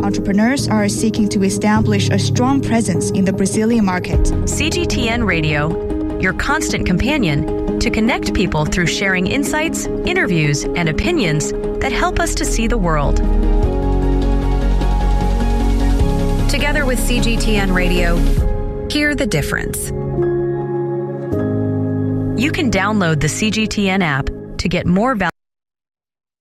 entrepreneurs are seeking to establish a strong presence in the Brazilian market. CGTN Radio, your constant companion to connect people through sharing insights, interviews, and opinions that help us to see the world. Together with CGTN Radio, hear the difference. You can download the CGTN app to get more value.